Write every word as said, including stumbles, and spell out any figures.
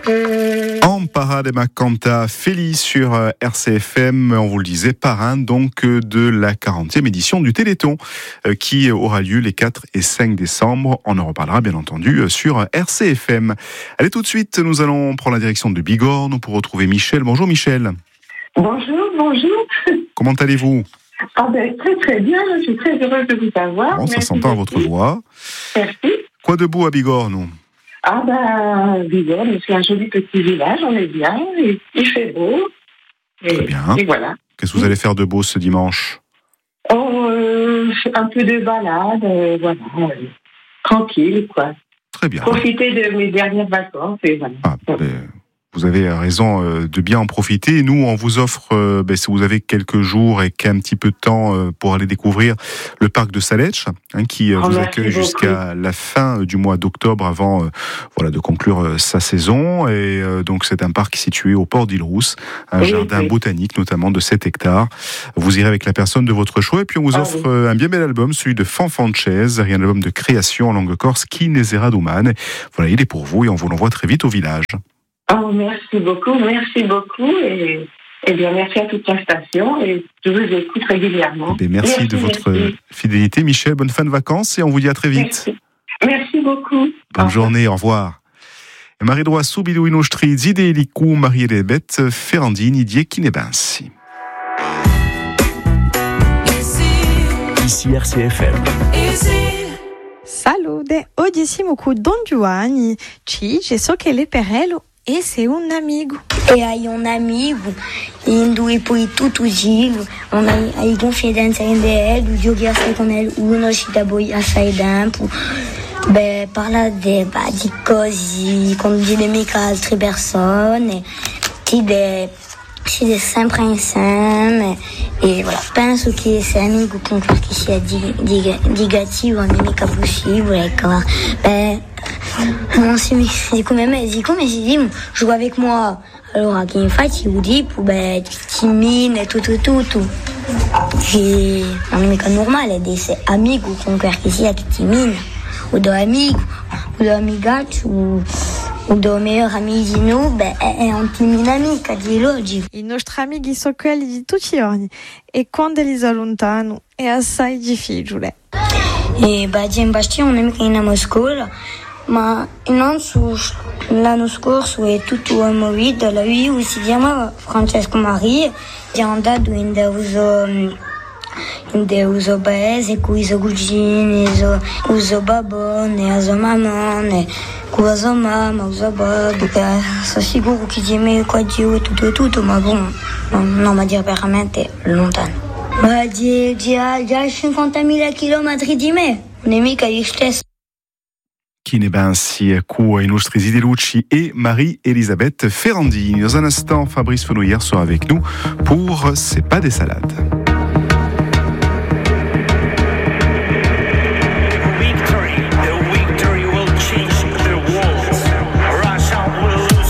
En parade ma canta Félix sur R C F M, on vous le disait, parrain donc de la quarantième édition du Téléthon qui aura lieu les quatre et cinq décembre. On en reparlera bien entendu sur R C F M. Allez, tout de suite, nous allons prendre la direction de Bigorre pour retrouver Michel. Bonjour Michel. Bonjour, bonjour. Comment allez-vous ? Ah ben, très très bien, je suis très heureuse de vous avoir. Bon, ça s'entend à votre voix. Merci. Quoi de beau à Bigorre, nous ? Ah ben, Bigorre, c'est un joli petit village, on est bien, il, il fait beau. Et, Très bien. Et voilà. Qu'est-ce que vous allez faire de beau ce dimanche ? Oh, euh, un peu de balade, euh, voilà, euh, tranquille, quoi. Très bien. Profiter de mes dernières vacances, et voilà. Ah, voilà. ben, vous avez raison de bien en profiter. Nous, on vous offre, ben, si vous avez quelques jours et qu'un petit peu de temps pour aller découvrir le parc de Saletch, hein, qui oh, vous accueille jusqu'à la fin du mois d'octobre avant euh, voilà, de conclure sa saison. Et euh, donc, c'est un parc situé au port d'Île-Rousse, un oui, jardin oui. botanique, notamment de sept hectares. Vous irez avec la personne de votre choix. Et puis, on vous ah, offre oui. un bien bel album, celui de Fanfanchez, un album de création en langue corse, qui Nezera Douman. Voilà, il est pour vous et on vous l'envoie très vite au village. Oh, merci beaucoup, merci beaucoup. Et, et bien, merci à toute la station. Et je vous écoute régulièrement. Et merci, merci de votre merci. fidélité, Michel. Bonne fin de vacances et on vous dit à très vite. Merci, merci beaucoup. Bonne au journée, au revoir. Marie-Droit Soubilouino Stri, Zide Elikou, Marie-Elisabeth Ferrandini, Diekinebensi. Ici R C F M. Salute, oggi siamo con Don Giovanni, ci dice so che le perello e sei un amigo. E hai un amigo, indo e poi tutto giro, on hai, hai confidenza in ele, giochi assai con ele, uno ci dà poi assai tempo, beh, parla de, bah, di cose, condivide mica altre persone, ti de, ci de sempre insieme, e voilà, penso che se amico con qualche sia di, di, negativo non è mica possibile, ecco, beh, non si dit come me, dit come si dit, joue avec moi. Alors à qui fait, il vous dit, pour ben, timide et tout, tout, tout, tout. Et on est mica normal, et c'est amigo con qualche sia che timide, ou do amigo, ou do amigato, ou o do melhor amigino, beh, è un timino amica di oggi. I nostri amici sono quelli di tutti i giorni e quando li allontano è assai difficile. E beh, in Bastia non è mica in una scuola, ma non su l'anno scorso è tutto movido, lui si chiama Francesco Maria, è andato in uso in uso paese con i suoi cugini, con i suoi baboni, la sua mamma, con la sua mamma, con la sua babbo, che sono sicuro che ti meglio qua giù e tutto e tutto, ma bon, non mi dire veramente lontano. Ma di già cinquantamila chilometri di me, non è mica io stesso. Kinebensi, cu i nostri Zide Lucci et Marie-Elisabeth Ferrandini. Dans un instant, Fabrice Fenouillère sera avec nous pour C'est pas des salades.